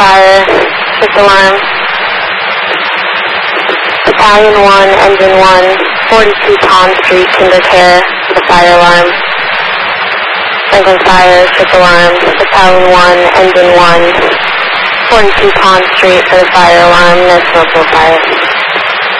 fire, shift alarm. Battalion 1, Engine 1, 42 Pond Street, KinderCare, the fire alarm. Franklin Fire, shift alarm. Battalion 1, Engine 1, 42 Pond Street for the fire alarm, no smoke, no fire.